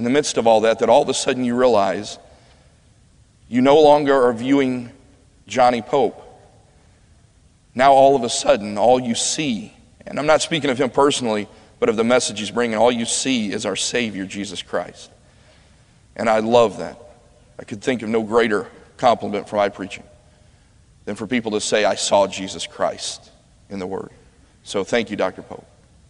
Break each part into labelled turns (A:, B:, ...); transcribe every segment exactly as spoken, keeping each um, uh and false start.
A: the midst of all that, that all of a sudden you realize you no longer are viewing Johnny Pope. Now all of a sudden, all you see, and I'm not speaking of him personally, but of the message he's bringing, all you see is our Savior, Jesus Christ. And I love that. I could think of no greater compliment for my preaching than for people to say, I saw Jesus Christ in the Word. So thank you, Doctor Pope.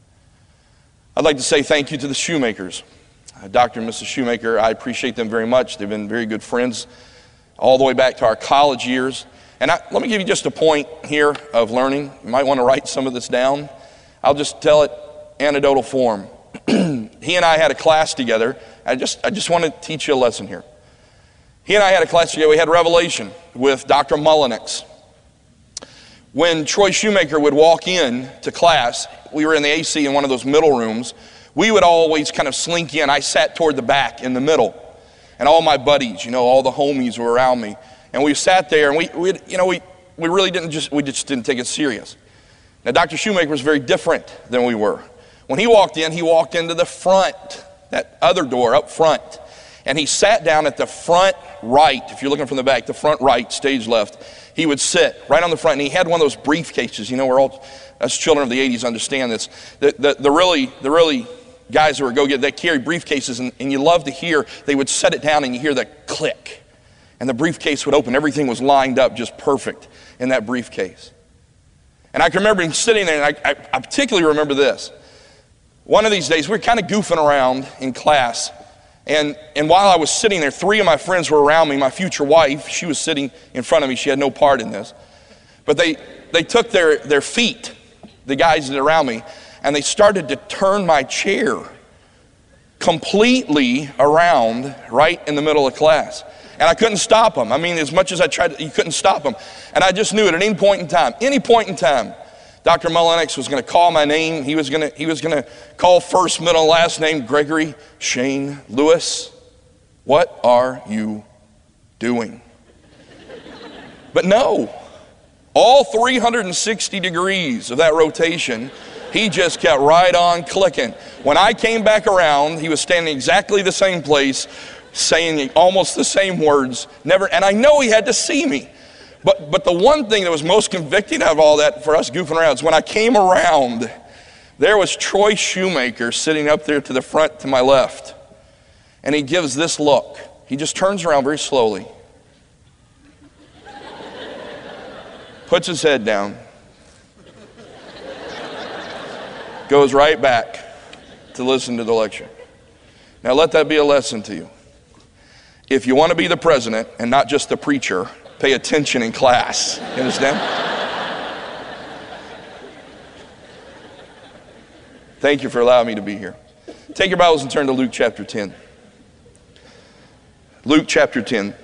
A: I'd like to say thank you to the Shoemakers. Uh, Doctor and Missus Shoemaker, I appreciate them very much. They've been very good friends all the way back to our college years. And I, let me give you just a point here of learning. You might want to write some of this down. I'll just tell it anecdotal form. He and I had a class together. I just, I just want to teach you a lesson here. He and I had a class together. We had Revelation with Doctor Mullenix. When Troy Shoemaker would walk in to class, we were in the A C in one of those middle rooms. We would always kind of slink in. I sat toward the back in the middle. And all my buddies, you know, all the homies were around me. And we sat there and we, we you know, we, we really didn't just, we just didn't take it serious. Now, Doctor Shoemaker was very different than we were. When he walked in, he walked into the front, that other door up front. And he sat down at the front right. If you're looking from the back, the front right, stage left. He would sit right on the front, and he had one of those briefcases. You know, we're all, us children of the eighties understand this. The, the, the really, the really guys who were go-get, they carry briefcases, and, and you love to hear, they would set it down, and you hear that click. And the briefcase would open. Everything was lined up just perfect in that briefcase. And I can remember him sitting there, and I, I, I particularly remember this. One of these days, we were kind of goofing around in class. And, and while I was sitting there, three of my friends were around me. My future wife, she was sitting in front of me. She had no part in this. But they, they took their, their feet, the guys that are around me, and they started to turn my chair completely around right in the middle of class. And I couldn't stop them. I mean, as much as I tried, you couldn't stop them. And I just knew it at any point in time, any point in time, Doctor Mullenix was going to call my name. He was going to, he was going to call first, middle, and last name, Gregory Shane Lewis. What are you doing? But no, all three hundred sixty degrees of that rotation, he just kept right on clicking. When I came back around, he was standing exactly the same place, saying almost the same words. Never, and I know he had to see me. But, but the one thing that was most convicting out of all that for us goofing around is when I came around, there was Troy Shoemaker sitting up there to the front to my left. And he gives this look. He just turns around very slowly. Puts his head down. Goes right back to listen to the lecture. Now let that be a lesson to you. If you want to be the president and not just the preacher, pay attention in class. You understand? Thank you for allowing me to be here. Take your Bibles and turn to Luke chapter ten. Luke chapter ten.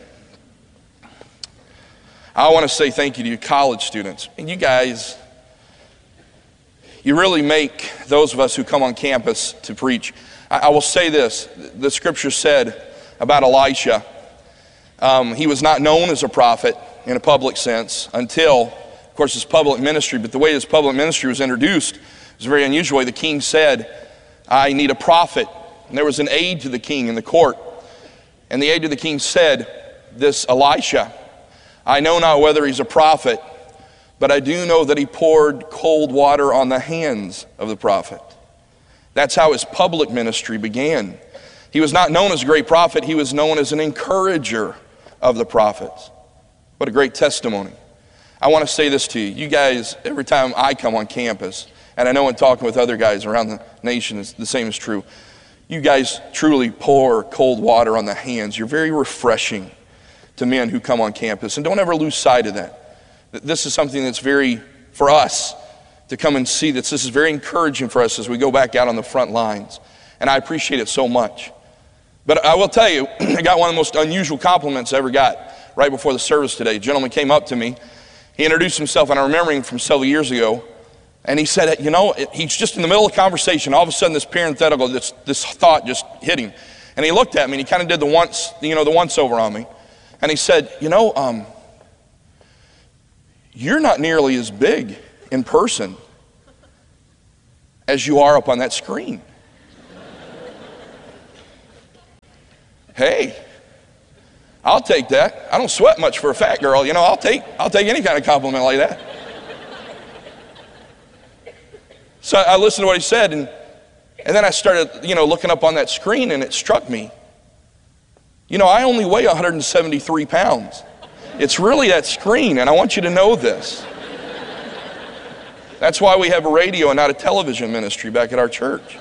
A: I want to say thank you to you college students. And you guys, you really make those of us who come on campus to preach. I, I will say this. The scripture said about Elisha, Um, he was not known as a prophet in a public sense until, of course, his public ministry. But the way his public ministry was introduced was very unusual. The king said, I need a prophet. And there was an aide to the king in the court. And the aide to the king said, this Elisha, I know not whether he's a prophet, but I do know that he poured cold water on the hands of the prophet. That's how his public ministry began. He was not known as a great prophet. He was known as an encourager of the prophets. What a great testimony. I want to say this to you. You guys, every time I come on campus, and I know in talking with other guys around the nation, the same is true. You guys truly pour cold water on the hands. You're very refreshing to men who come on campus. And don't ever lose sight of that. This is something that's very, for us, to come and see this. This is very encouraging for us as we go back out on the front lines. And I appreciate it so much. But I will tell you, I got one of the most unusual compliments I ever got right before the service today. A gentleman came up to me. He introduced himself, and I remember him from several years ago. And he said, you know, he's just in the middle of the conversation. All of a sudden, this parenthetical, this, this thought just hit him. And he looked at me, and he kind of did the once, you know, the once over on me. And he said, you know, um, you're not nearly as big in person as you are up on that screen. Hey, I'll take that. I don't sweat much for a fat girl. You know, I'll take, I'll take any kind of compliment like that. So I listened to what he said, and, and then I started, you know, looking up on that screen, and it struck me. You know, I only weigh one hundred seventy-three pounds. It's really that screen, and I want you to know this. That's why we have a radio and not a television ministry back at our church.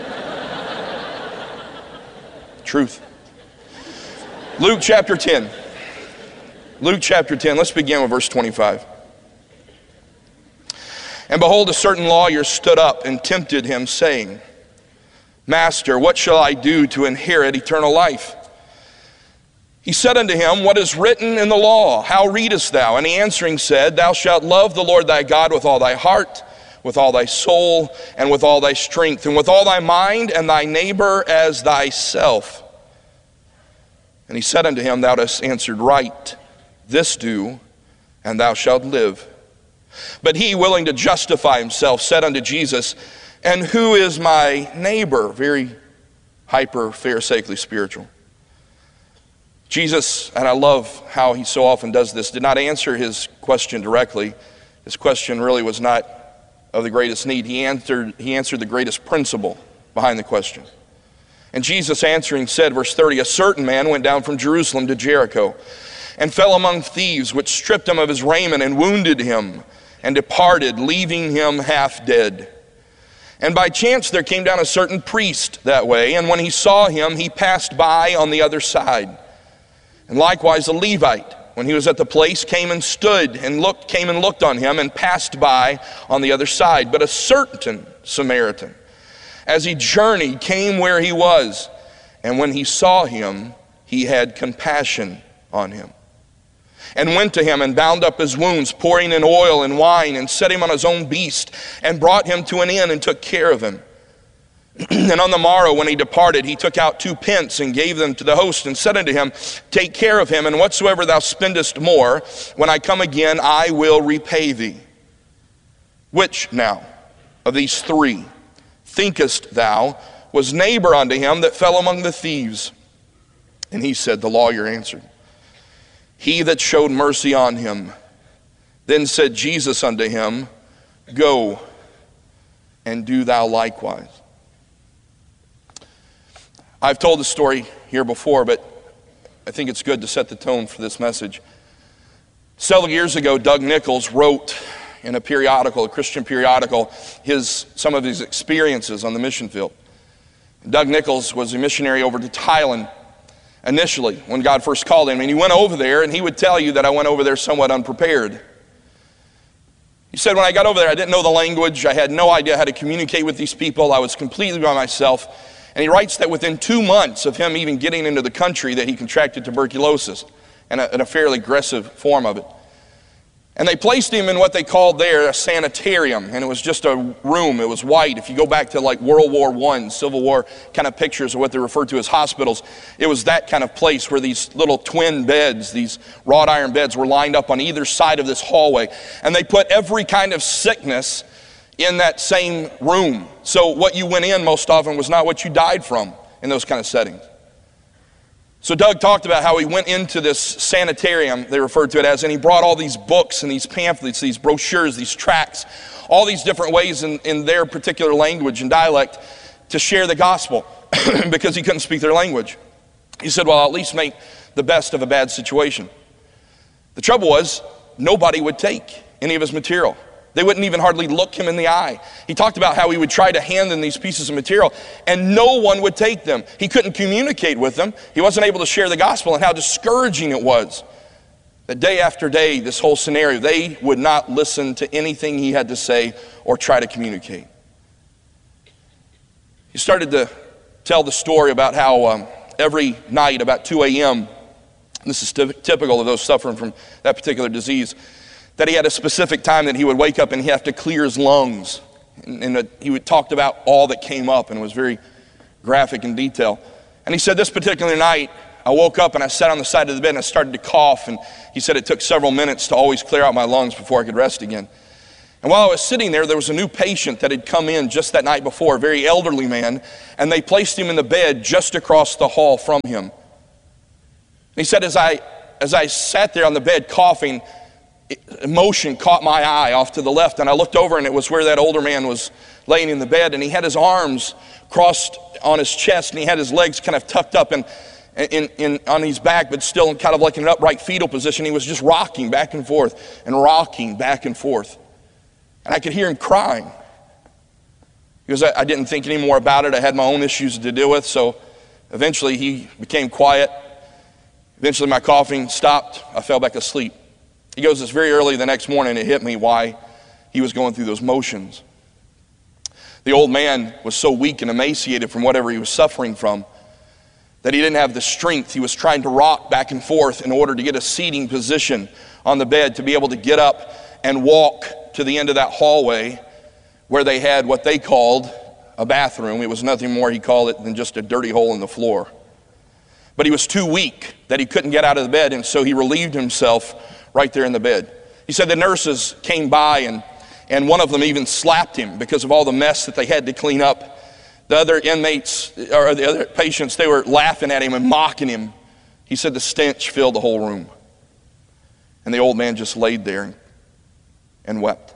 A: Truth. Luke chapter ten. Luke chapter ten, let's begin with verse twenty-five. And behold, a certain lawyer stood up and tempted him, saying, Master, what shall I do to inherit eternal life? He said unto him, What is written in the law? How readest thou? And he answering said, Thou shalt love the Lord thy God with all thy heart, with all thy soul, and with all thy strength, and with all thy mind, and thy neighbor as thyself. And he said unto him, Thou hast answered right. This do, and thou shalt live. But he, willing to justify himself, said unto Jesus, And who is my neighbor? Very hyper-pharisaically spiritual. Jesus, and I love how he so often does this, did not answer his question directly. His question really was not of the greatest need. He answered, he answered the greatest principle behind the question. And Jesus answering said, verse thirty, A certain man went down from Jerusalem to Jericho, and fell among thieves, which stripped him of his raiment, and wounded him, and departed, leaving him half dead. And by chance there came down a certain priest that way, and when he saw him, he passed by on the other side. And likewise a Levite, when he was at the place, came and stood, and looked, came and looked on him, and passed by on the other side. But a certain Samaritan, as he journeyed, came where he was, and when he saw him, he had compassion on him, and went to him and bound up his wounds, pouring in oil and wine, and set him on his own beast, and brought him to an inn, and took care of him. And on the morrow when he departed, he took out two pence, and gave them to the host, and said unto him, Take care of him, and whatsoever thou spendest more, when I come again, I will repay thee. Which now of these three thinkest thou was neighbor unto him that fell among the thieves? And he said, the lawyer answered, He that showed mercy on him. Then said Jesus unto him, Go, and do thou likewise. I've told the story here before, but I think it's good to set the tone for this message. Several years ago, Doug Nichols wrote in a periodical, a Christian periodical, his some of his experiences on the mission field. Doug Nichols was a missionary over to Thailand initially when God first called him, and he went over there, and he would tell you that I went over there somewhat unprepared. He said, when I got over there, I didn't know the language. I had no idea how to communicate with these people. I was completely by myself. And he writes that within two months of him even getting into the country that he contracted tuberculosis, and a, and a fairly aggressive form of it. And they placed him in what they called there a sanitarium, and it was just a room. It was white. If you go back to like World War One, Civil War kind of pictures of what they referred to as hospitals, it was that kind of place where these little twin beds, these wrought iron beds, were lined up on either side of this hallway. And they put every kind of sickness in that same room. So what you went in most often was not what you died from in those kind of settings. So Doug talked about how he went into this sanitarium, they referred to it as, and he brought all these books and these pamphlets, these brochures, these tracts, all these different ways in, in their particular language and dialect to share the gospel because he couldn't speak their language. He said, well, I'll at least make the best of a bad situation. The trouble was, nobody would take any of his material. They wouldn't even hardly look him in the eye. He talked about how he would try to hand them these pieces of material, and no one would take them. He couldn't communicate with them. He wasn't able to share the gospel, and how discouraging it was that day after day, this whole scenario, they would not listen to anything he had to say or try to communicate. He started to tell the story about how um, every night about two a.m., this is t- typical of those suffering from that particular disease, that he had a specific time that he would wake up and he'd have to clear his lungs. And, and he would talk about all that came up, and it was very graphic in detail. And he said this particular night, I woke up and I sat on the side of the bed and I started to cough, and he said it took several minutes to always clear out my lungs before I could rest again. And while I was sitting there, there was a new patient that had come in just that night before, a very elderly man, and they placed him in the bed just across the hall from him. He said, as I, as I sat there on the bed coughing, emotion caught my eye off to the left, and I looked over, and it was where that older man was laying in the bed, and he had his arms crossed on his chest, and he had his legs kind of tucked up and in, in, on his back, but still in kind of like an upright fetal position. He was just rocking back and forth and rocking back and forth. And I could hear him crying. Because I, I didn't think any more about it. I had my own issues to deal with, so eventually he became quiet. Eventually my coughing stopped. I fell back asleep. He goes, it's very early the next morning, it hit me why he was going through those motions. The old man was so weak and emaciated from whatever he was suffering from that he didn't have the strength. He was trying to rock back and forth in order to get a seating position on the bed to be able to get up and walk to the end of that hallway where they had what they called a bathroom. It was nothing more, he called it, than just a dirty hole in the floor. But he was too weak that he couldn't get out of the bed, and so he relieved himself right there in the bed. He said the nurses came by, and, and one of them even slapped him because of all the mess that they had to clean up. The other inmates, or the other patients, they were laughing at him and mocking him. He said the stench filled the whole room. And the old man just laid there and wept.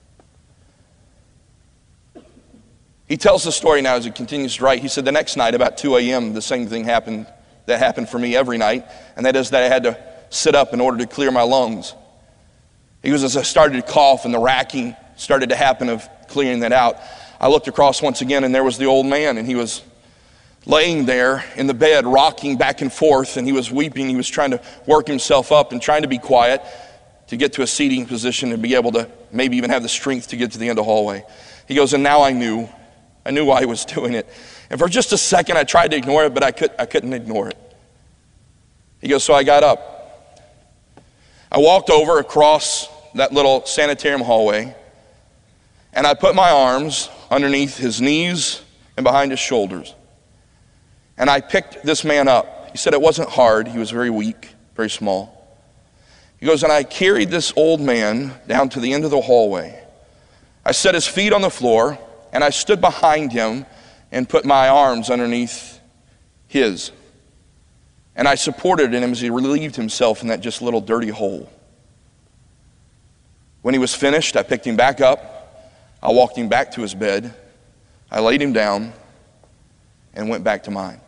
A: He tells the story now as he continues to write. He said the next night about two a.m. the same thing happened that happened for me every night, and that is that I had to sit up in order to clear my lungs. He goes, as I started to cough and the racking started to happen of clearing that out, I looked across once again, and there was the old man, and he was laying there in the bed, rocking back and forth, and he was weeping. He was trying to work himself up and trying to be quiet to get to a seating position and be able to maybe even have the strength to get to the end of the hallway. He goes, and now I knew. I knew why he was doing it. And for just a second, I tried to ignore it, but I, could, I couldn't ignore it. He goes, so I got up. I walked over across that little sanitarium hallway, and I put my arms underneath his knees and behind his shoulders. And I picked this man up. He said it wasn't hard. He was very weak, very small. He goes, and I carried this old man down to the end of the hallway. I set his feet on the floor, and I stood behind him and put my arms underneath his. And I supported him as he relieved himself in that just little dirty hole. When he was finished, I picked him back up. I walked him back to his bed. I laid him down and went back to mine.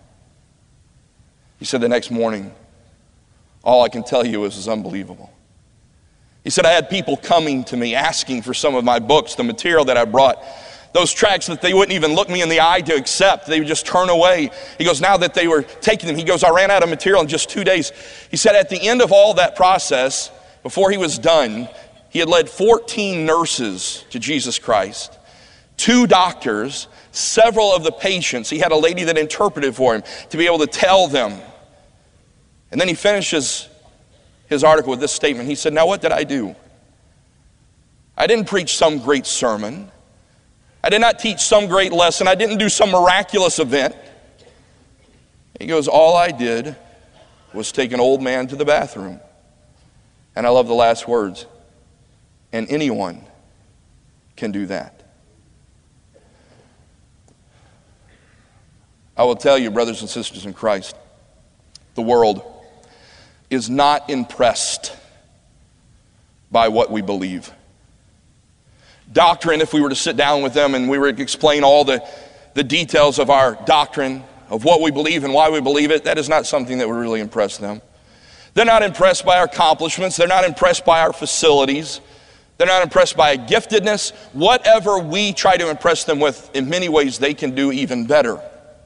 A: He said the next morning, all I can tell you is, is unbelievable. He said I had people coming to me asking for some of my books, the material that I brought, those tracts that they wouldn't even look me in the eye to accept. They would just turn away. He goes, now that they were taking them, he goes, I ran out of material in just two days. He said at the end of all that process, before he was done, he had led fourteen nurses to Jesus Christ, two doctors, several of the patients. He had a lady that interpreted for him to be able to tell them. And then he finishes his article with this statement. He said, now what did I do? I didn't preach some great sermon. I did not teach some great lesson. I didn't do some miraculous event. He goes, all I did was take an old man to the bathroom. And I love the last words. And anyone can do that. I will tell you, brothers and sisters in Christ, the world is not impressed by what we believe. Doctrine, if we were to sit down with them and we were to explain all the, the details of our doctrine, of what we believe and why we believe it, that is not something that would really impress them. They're not impressed by our accomplishments. They're not impressed by our facilities. They're not impressed by giftedness. Whatever we try to impress them with, in many ways, they can do even better.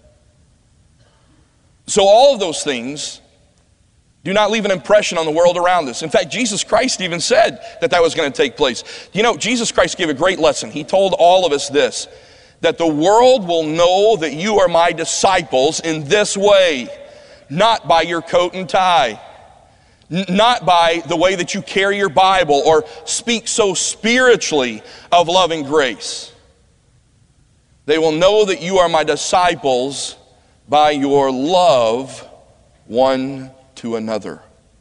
A: So all of those things do not leave an impression on the world around us. In fact, Jesus Christ even said that that was going to take place. You know, Jesus Christ gave a great lesson. He told all of us this, that the world will know that you are my disciples in this way, not by your coat and tie, n- not by the way that you carry your Bible or speak so spiritually of loving grace. They will know that you are my disciples by your love one to another.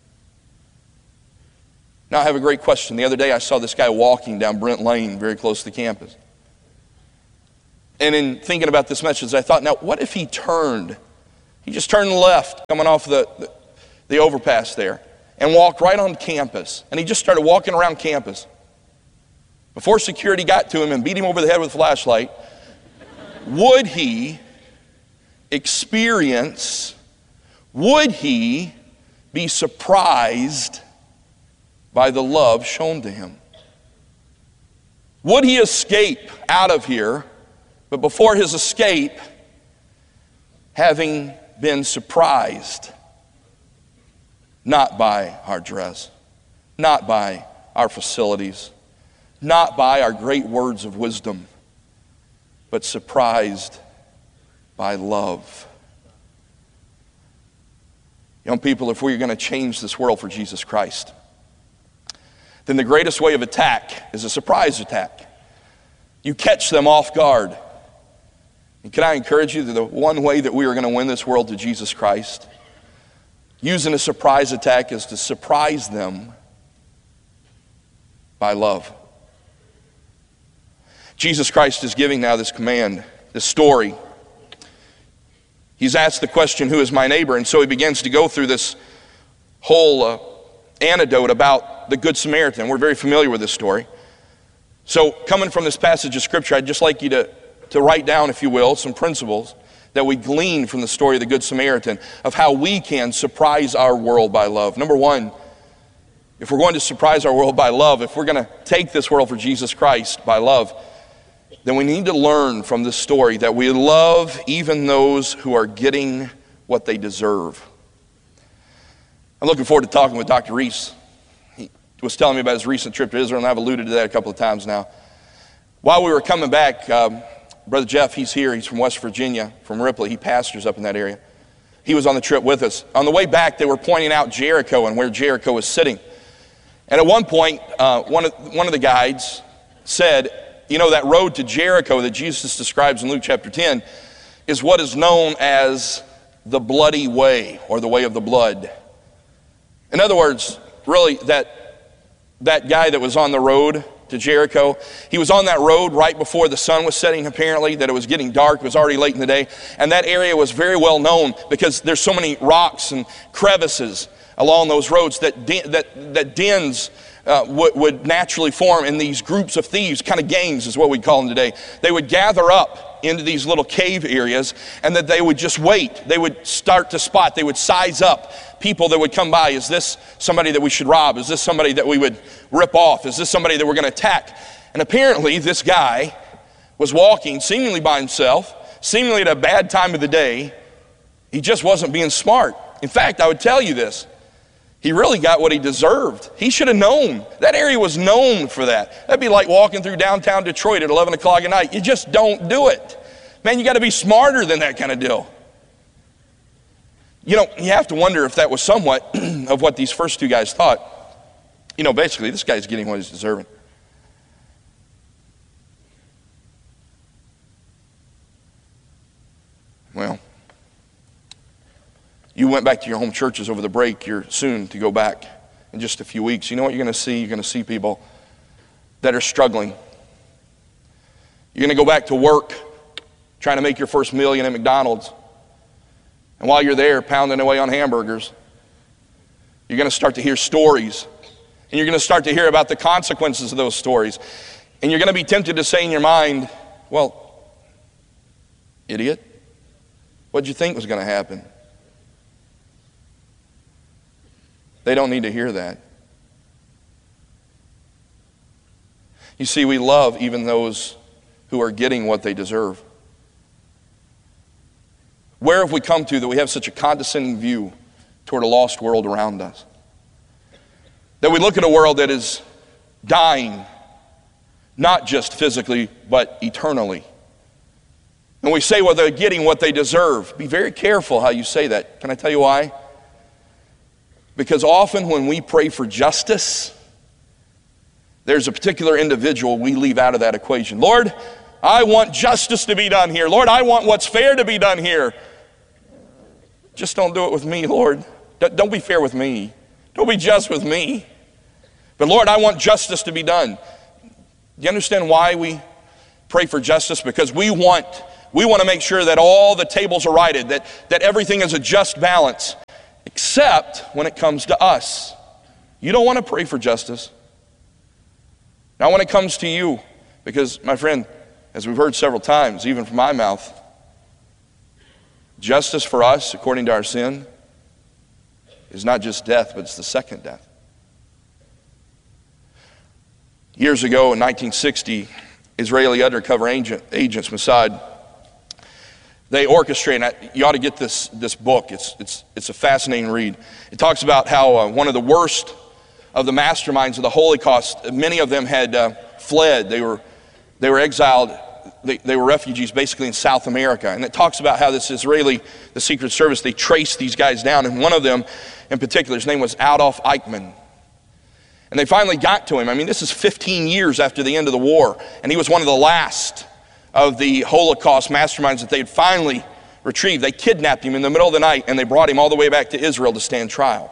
A: Now I have a great question. The other day I saw this guy walking down Brent Lane very close to campus. And in thinking about this message, I thought, now what if he turned? He just turned left, coming off the, the, the overpass there, and walked right on campus. And he just started walking around campus. Before security got to him and beat him over the head with a flashlight, would he experience, would he be surprised by the love shown to him? Would he escape out of here, but before his escape, having been surprised, not by our dress, not by our facilities, not by our great words of wisdom, but surprised by love? Young people, if we're going to change this world for Jesus Christ, then the greatest way of attack is a surprise attack. You catch them off guard. And can I encourage you that the one way that we are going to win this world to Jesus Christ, using a surprise attack, is to surprise them by love. Jesus Christ is giving now this command, this story. He's asked the question, who is my neighbor? And so he begins to go through this whole uh, anecdote about the Good Samaritan. We're very familiar with this story. So coming from this passage of Scripture, I'd just like you to, to write down, if you will, some principles that we glean from the story of the Good Samaritan of how we can surprise our world by love. Number one, if we're going to surprise our world by love, if we're going to take this world for Jesus Christ by love, then we need to learn from this story that we love even those who are getting what they deserve. I'm looking forward to talking with Doctor Reese. He was telling me about his recent trip to Israel, and I've alluded to that a couple of times now. While we were coming back, um, Brother Jeff, he's here. He's from West Virginia, from Ripley. He pastors up in that area. He was on the trip with us. On the way back, they were pointing out Jericho and where Jericho was sitting. And at one point, uh, one, of, one of the guides said, you know, that road to Jericho that Jesus describes in Luke chapter ten is what is known as the bloody way, or the way of the blood. In other words, really, that, that guy that was on the road to Jericho, he was on that road right before the sun was setting, apparently, that it was getting dark, it was already late in the day, and that area was very well known because there's so many rocks and crevices along those roads that, that, that dens Uh, would, would naturally form in these groups of thieves, kind of gangs is what we call them today. They would gather up into these little cave areas, and that they would just wait. They would start to spot, they would size up people that would come by. Is this somebody that we should rob? Is this somebody that we would rip off? Is this somebody that we're going to attack? And apparently this guy was walking seemingly by himself, seemingly at a bad time of the day. He just wasn't being smart. In fact, I would tell you this. He really got what he deserved. He should have known. That area was known for that. That'd be like walking through downtown Detroit at eleven o'clock at night. You just don't do it. Man, you got to be smarter than that kind of deal. You know, you have to wonder if that was somewhat of what these first two guys thought. You know, basically, this guy's getting what he's deserving. Well, you went back to your home churches over the break. You're soon to go back in just a few weeks. You know what you're going to see? You're going to see people that are struggling. You're going to go back to work, trying to make your first million at McDonald's. And while you're there pounding away on hamburgers, you're going to start to hear stories. And you're going to start to hear about the consequences of those stories. And you're going to be tempted to say in your mind, well, idiot, what'd you think was going to happen? They don't need to hear that. You see, we love even those who are getting what they deserve. Where have we come to that we have such a condescending view toward a lost world around us? That we look at a world that is dying, not just physically, but eternally. And we say, well, they're getting what they deserve. Be very careful how you say that. Can I tell you why? Because often when we pray for justice, there's a particular individual we leave out of that equation. Lord, I want justice to be done here. Lord, I want what's fair to be done here. Just don't do it with me, Lord. Don't be fair with me. Don't be just with me. But Lord, I want justice to be done. Do you understand why we pray for justice? Because we want, we want to make sure that all the tables are righted, that, that everything is a just balance. except when it comes to us. You don't want to pray for justice. Now when it comes to you, because my friend, as we've heard several times, even from my mouth, justice for us, according to our sin, is not just death, but it's the second death. Years ago in nineteen sixty, Israeli undercover agent, agents, Mossad, they orchestrate, you ought to get this, this book. It's, it's, it's a fascinating read. It talks about how uh, one of the worst of the masterminds of the Holocaust, many of them had uh, fled. They were, they were exiled. They, they were refugees basically in South America. And it talks about how this Israeli, the Secret Service, they traced these guys down. And one of them in particular, his name was Adolf Eichmann. And they finally got to him. I mean, this is fifteen years after the end of the war. And he was one of the last of the Holocaust masterminds that they had finally retrieved. They kidnapped him in the middle of the night and they brought him all the way back to Israel to stand trial.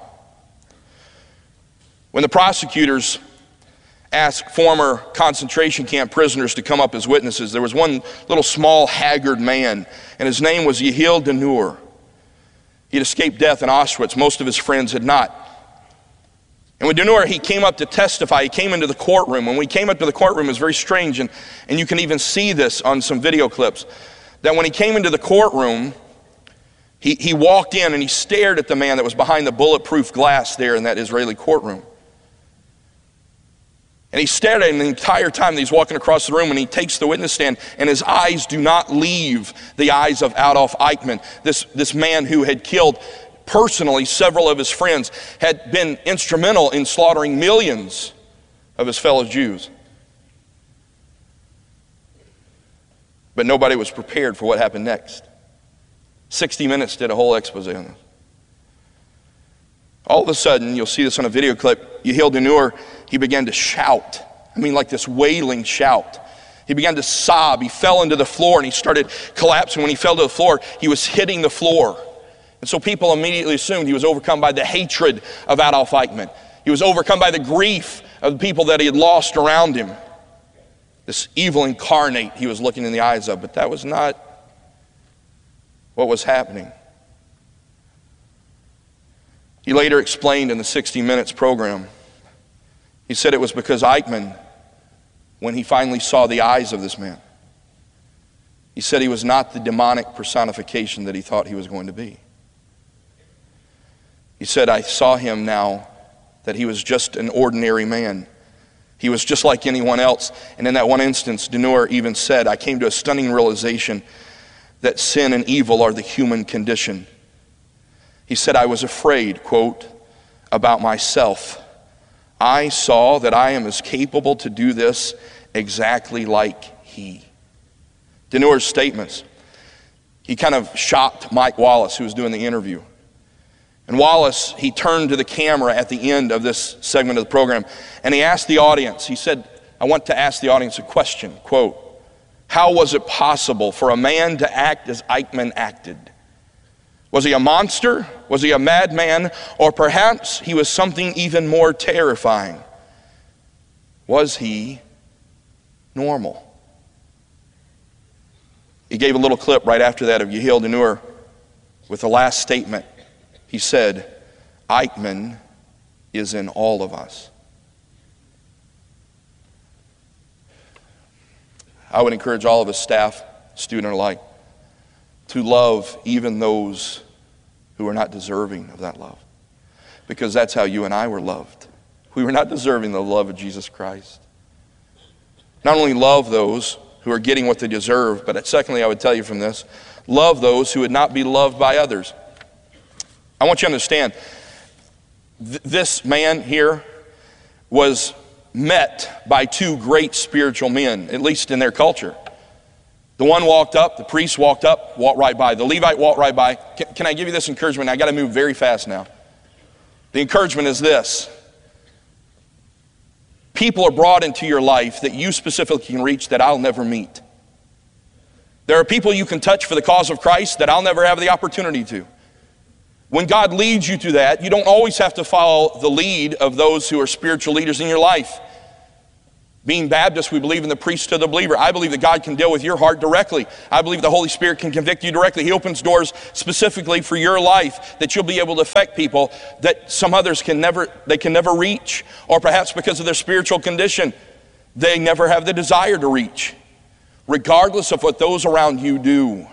A: When the prosecutors asked former concentration camp prisoners to come up as witnesses, there was one little small haggard man, and his name was Yehiel Denur. He had escaped death in Auschwitz. Most of his friends had not. And when Denur, he came up to testify, he came into the courtroom. When we came up to the courtroom, it was very strange, and, and you can even see this on some video clips, that when he came into the courtroom, he, he walked in and he stared at the man that was behind the bulletproof glass there in that Israeli courtroom. And he stared at him the entire time that he's walking across the room, and he takes the witness stand, and his eyes do not leave the eyes of Adolf Eichmann, this, this man who had killed personally several of his friends, had been instrumental in slaughtering millions of his fellow Jews. But nobody was prepared for what happened next. sixty minutes did a whole expose on this. All of a sudden, you'll see this on a video clip, Yehiel Denur, he began to shout. I mean, like this wailing shout. He began to sob. He fell into the floor and he started collapsing. When he fell to the floor, he was hitting the floor. And so people immediately assumed he was overcome by the hatred of Adolf Eichmann. He was overcome by the grief of the people that he had lost around him. This evil incarnate he was looking in the eyes of, but that was not what was happening. He later explained in the sixty minutes program, he said it was because Eichmann, when he finally saw the eyes of this man, he said he was not the demonic personification that he thought he was going to be. He said, I saw him now that he was just an ordinary man. He was just like anyone else. And in that one instance, Denur even said, I came to a stunning realization that sin and evil are the human condition. He said, I was afraid, quote, about myself. I saw that I am as capable to do this exactly like he. Denur's statements, he kind of shocked Mike Wallace, who was doing the interview. And Wallace, he turned to the camera at the end of this segment of the program, and he asked the audience, he said, I want to ask the audience a question, quote, how was it possible for a man to act as Eichmann acted? Was he a monster? Was he a madman? Or perhaps he was something even more terrifying? Was he normal? He gave a little clip right after that of Yehiel Denur with the last statement. He said, Eichmann is in all of us. I would encourage all of us, staff, student alike, to love even those who are not deserving of that love. Because that's how you and I were loved. We were not deserving the love of Jesus Christ. Not only love those who are getting what they deserve, but secondly, I would tell you from this, love those who would not be loved by others. I want you to understand, th- this man here was met by two great spiritual men, at least in their culture. The one walked up, the priest walked up, walked right by. The Levite walked right by. Can, can I give you this encouragement? I got to move very fast now. The encouragement is this. People are brought into your life that you specifically can reach that I'll never meet. There are people you can touch for the cause of Christ that I'll never have the opportunity to. When God leads you to that, you don't always have to follow the lead of those who are spiritual leaders in your life. Being Baptist, we believe in the priesthood of the believer. I believe that God can deal with your heart directly. I believe the Holy Spirit can convict you directly. He opens doors specifically for your life that you'll be able to affect people that some others can never, they can never reach. Or perhaps because of their spiritual condition, they never have the desire to reach. Regardless of what those around you do,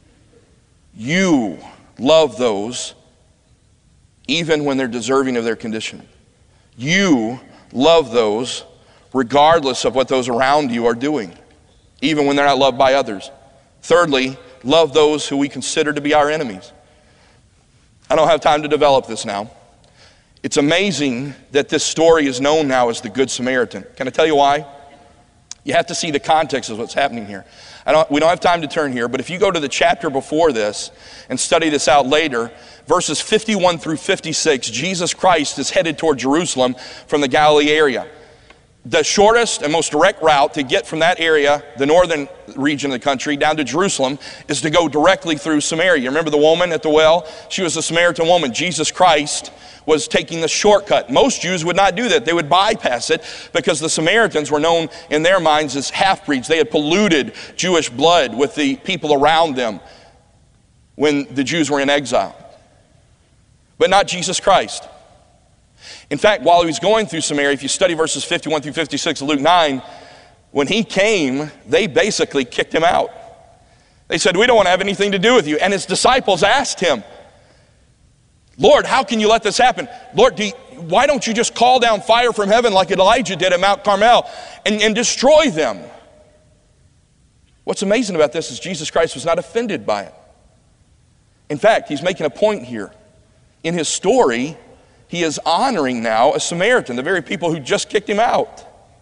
A: you love those even when they're deserving of their condition. You love those regardless of what those around you are doing, even when they're not loved by others. Thirdly, love those who we consider to be our enemies. I don't have time to develop this now. It's amazing that this story is known now as the Good Samaritan. Can I tell you why? You have to see the context of what's happening here. I don't, we don't have time to turn here, but if you go to the chapter before this and study this out later, verses fifty-one through fifty-six, Jesus Christ is headed toward Jerusalem from the Galilee area. The shortest and most direct route to get from that area, the northern region of the country, down to Jerusalem is to go directly through Samaria. You remember the woman at the well? She was a Samaritan woman. Jesus Christ was taking the shortcut. Most Jews would not do that. They would bypass it because the Samaritans were known in their minds as half-breeds. They had polluted Jewish blood with the people around them when the Jews were in exile. But not Jesus Christ. In fact, while he was going through Samaria, if you study verses fifty-one through fifty-six of Luke nine, when he came, they basically kicked him out. They said, "We don't want to have anything to do with you." And his disciples asked him, "Lord, how can you let this happen? Lord, do you, why don't you just call down fire from heaven like Elijah did at Mount Carmel and, and destroy them?" What's amazing about this is Jesus Christ was not offended by it. In fact, he's making a point here. In his story, he is honoring now a Samaritan, the very people who just kicked him out.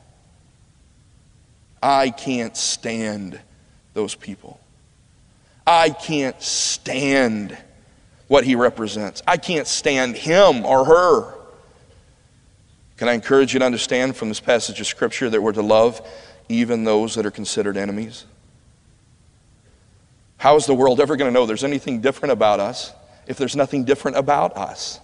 A: I can't stand those people. I can't stand what he represents. I can't stand him or her. Can I encourage you to understand from this passage of Scripture that we're to love even those that are considered enemies? How is the world ever going to know there's anything different about us if there's nothing different about us?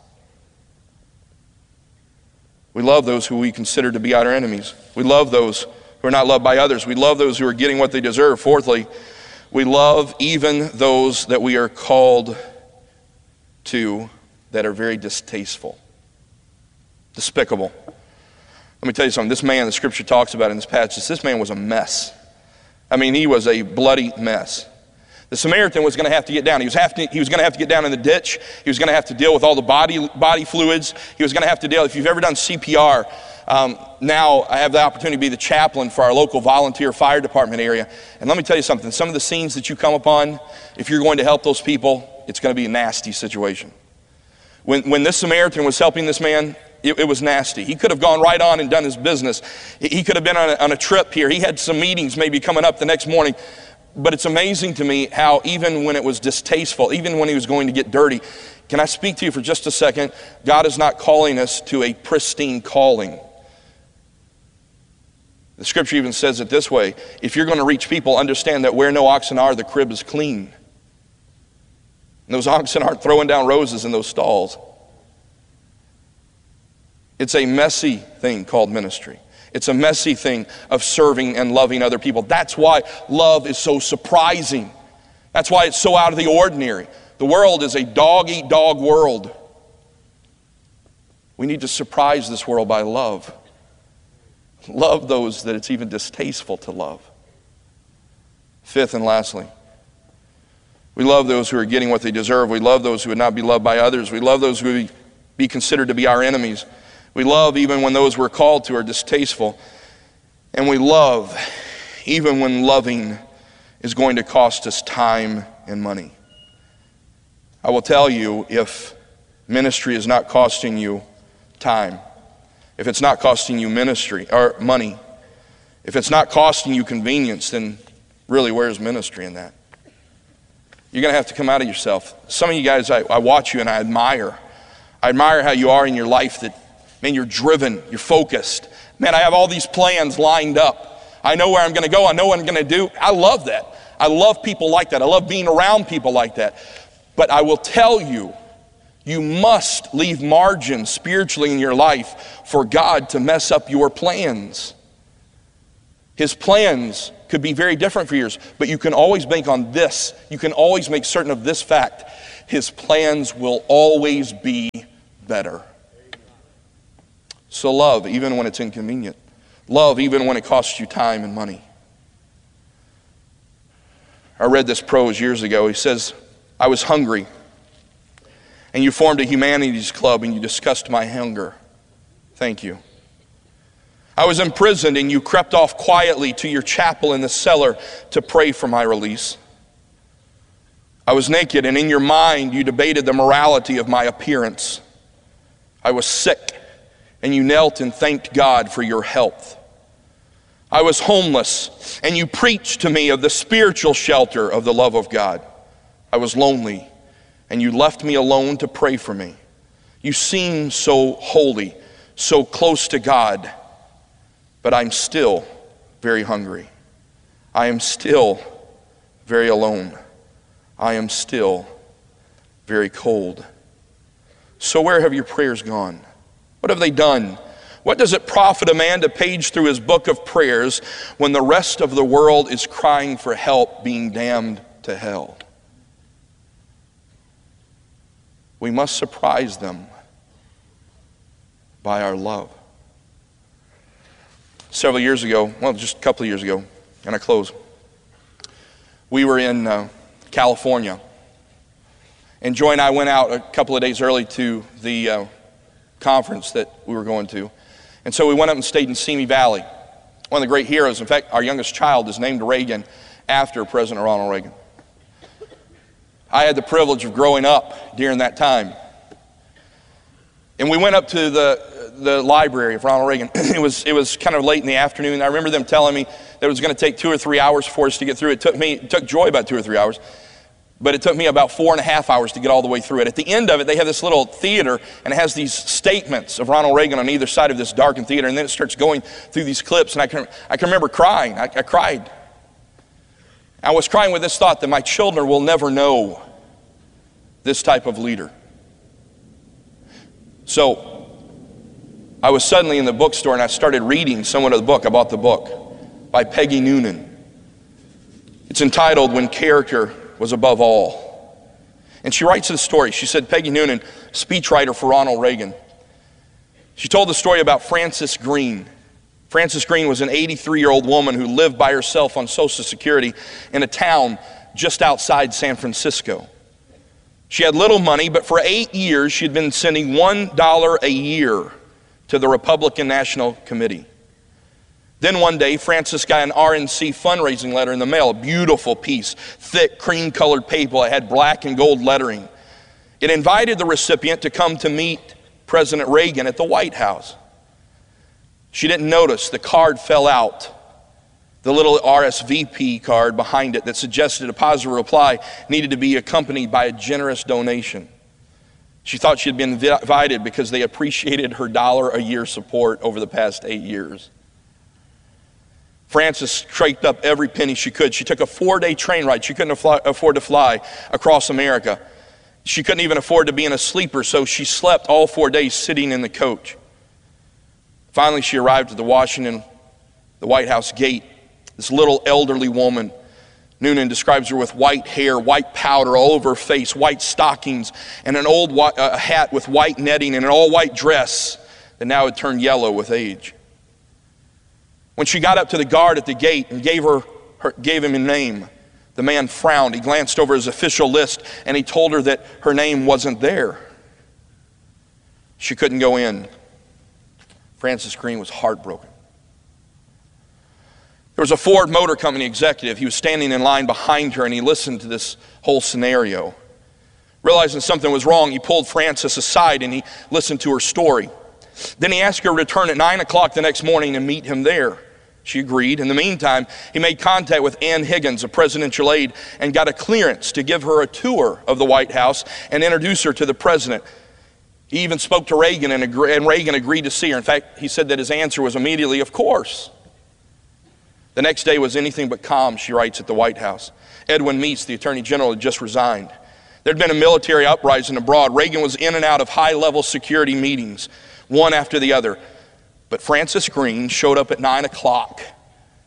A: We love those who we consider to be our enemies. We love those who are not loved by others. We love those who are getting what they deserve. Fourthly, we love even those that we are called to that are very distasteful, despicable. Let me tell you something. This man the Scripture talks about in this passage, this man was a mess. I mean, he was a bloody mess. The Samaritan was going to have to get down. He was, have to, he was going to have to get down in the ditch. He was going to have to deal with all the body, body fluids. He was going to have to deal, if you've ever done C P R, um, now I have the opportunity to be the chaplain for our local volunteer fire department area. And let me tell you something. Some of the scenes that you come upon, if you're going to help those people, it's going to be a nasty situation. When, when this Samaritan was helping this man, it, it was nasty. He could have gone right on and done his business. He could have been on a, on a trip here. He had some meetings maybe coming up the next morning. But it's amazing to me how even when it was distasteful, even when he was going to get dirty, can I speak to you for just a second? God is not calling us to a pristine calling. The Scripture even says it this way: if you're going to reach people, understand that where no oxen are, the crib is clean. And those oxen aren't throwing down roses in those stalls. It's a messy thing called ministry. It's a messy thing of serving and loving other people. That's why love is so surprising. That's why it's so out of the ordinary. The world is a dog-eat-dog world. We need to surprise this world by love. Love those that it's even distasteful to love. Fifth and lastly, we love those who are getting what they deserve. We love those who would not be loved by others. We love those who would be considered to be our enemies. We love even when those we're called to are distasteful. And we love even when loving is going to cost us time and money. I will tell you, if ministry is not costing you time, if it's not costing you ministry or money, if it's not costing you convenience, then really where's ministry in that? You're going to have to come out of yourself. Some of you guys, I, I watch you and I admire. I admire how you are in your life, that man, you're driven, you're focused. Man, I have all these plans lined up. I know where I'm going to go. I know what I'm going to do. I love that. I love people like that. I love being around people like that. But I will tell you, you must leave margin spiritually in your life for God to mess up your plans. His plans could be very different for yours, but you can always bank on this. You can always make certain of this fact. His plans will always be better. So love even when it's inconvenient. Love even when it costs you time and money. I read this prose years ago. He says, I was hungry, and you formed a humanities club and you discussed my hunger. Thank you. I was imprisoned and you crept off quietly to your chapel in the cellar to pray for my release. I was naked and in your mind you debated the morality of my appearance. I was sick and you knelt and thanked God for your health. I was homeless and you preached to me of the spiritual shelter of the love of God. I was lonely and you left me alone to pray for me. You seemed so holy, so close to God, but I'm still very hungry. I am still very alone. I am still very cold. So where have your prayers gone? What have they done? What does it profit a man to page through his book of prayers when the rest of the world is crying for help, being damned to hell? We must surprise them by our love. Several years ago, well, just a couple of years ago, and I close, we were in uh, California. And Joy and I went out a couple of days early to the uh, conference that we were going to. And so we went up and stayed in Simi Valley, one of the great heroes. In fact, our youngest child is named Reagan after President Ronald Reagan. I had the privilege of growing up during that time. And we went up to the, the library of Ronald Reagan. It was, it was kind of late in the afternoon. I remember them telling me that it was going to take two or three hours for us to get through. It took me, it took Joy about two or three hours. But it took me about four and a half hours to get all the way through it. At the end of it, they have this little theater, and it has these statements of Ronald Reagan on either side of this darkened theater, and then it starts going through these clips, and I can, I can remember crying. I, I cried. I was crying with this thought that my children will never know this type of leader. So I was suddenly in the bookstore, and I started reading somewhat of the book. I bought the book by Peggy Noonan. It's entitled, When Character Was Above All. And she writes this story. She said, Peggy Noonan, speechwriter for Ronald Reagan. She told the story about Frances Green. Frances Green was an eighty-three-year-old woman who lived by herself on Social Security in a town just outside San Francisco. She had little money, but for eight years she had been sending one dollar a year to the Republican National Committee. Then one day, Frances got an R N C fundraising letter in the mail, a beautiful piece, thick cream-colored paper. It had black and gold lettering. It invited the recipient to come to meet President Reagan at the White House. She didn't notice the card fell out. The little R S V P card behind it that suggested a positive reply needed to be accompanied by a generous donation. She thought she had been invited because they appreciated her dollar a year support over the past eight years. Frances scraped up every penny she could. She took a four-day train ride. She couldn't afford to fly across America. She couldn't even afford to be in a sleeper, so she slept all four days sitting in the coach. Finally, she arrived at the Washington, the White House gate. This little elderly woman, Noonan describes her with white hair, white powder all over her face, white stockings, and an old white, uh, hat with white netting and an all-white dress that now had turned yellow with age. When she got up to the guard at the gate and gave, her, her, gave him a name, the man frowned. He glanced over his official list and he told her that her name wasn't there. She couldn't go in. Frances Green was heartbroken. There was a Ford Motor Company executive. He was standing in line behind her and he listened to this whole scenario. Realizing something was wrong, he pulled Frances aside and he listened to her story. Then he asked her to return at nine o'clock the next morning and meet him there. She agreed. In the meantime, he made contact with Ann Higgins, a presidential aide, and got a clearance to give her a tour of the White House and introduce her to the president. He even spoke to Reagan, and, agree, and Reagan agreed to see her. In fact, he said that his answer was immediately, of course. The next day was anything but calm, she writes, at the White House. Edwin Meese, the Attorney General, had just resigned. There had been a military uprising abroad. Reagan was in and out of high-level security meetings, one after the other. But Frances Green showed up at nine o'clock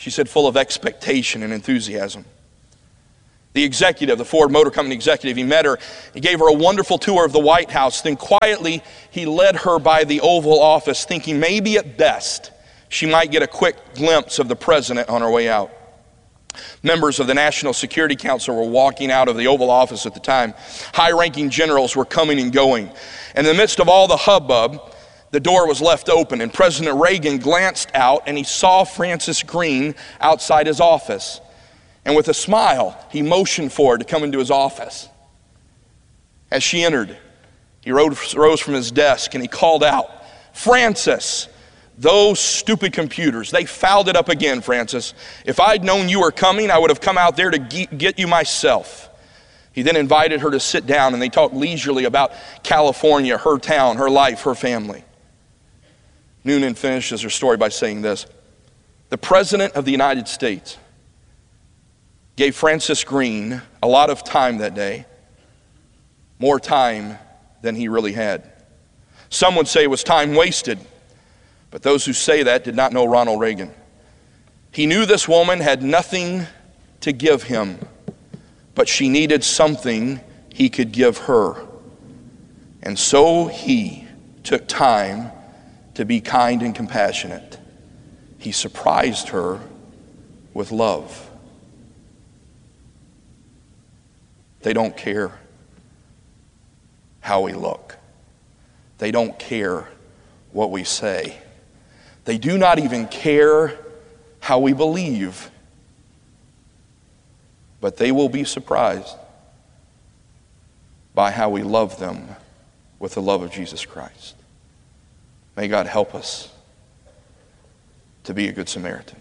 A: She said, full of expectation and enthusiasm. The executive, the Ford Motor Company executive, he met her. He gave her a wonderful tour of the White House. Then quietly, he led her by the Oval Office, thinking maybe at best she might get a quick glimpse of the president on her way out. Members of the National Security Council were walking out of the Oval Office at the time. High-ranking generals were coming and going. In the midst of all the hubbub, the door was left open, and President Reagan glanced out, and he saw Frances Green outside his office. And with a smile, he motioned for her to come into his office. As she entered, he rose from his desk and he called out, "Frances, those stupid computers, they fouled it up again, Frances. If I'd known you were coming, I would have come out there to get you myself." He then invited her to sit down, and they talked leisurely about California, her town, her life, her family. Noonan finishes her story by saying this: the President of the United States gave Frances Green a lot of time that day, more time than he really had. Some would say it was time wasted, but those who say that did not know Ronald Reagan. He knew this woman had nothing to give him, but she needed something he could give her. And so he took time to be kind and compassionate. He surprised her with love. They don't care how we look. They don't care what we say. They do not even care how we believe. But they will be surprised by how we love them with the love of Jesus Christ. May God help us to be a good Samaritan.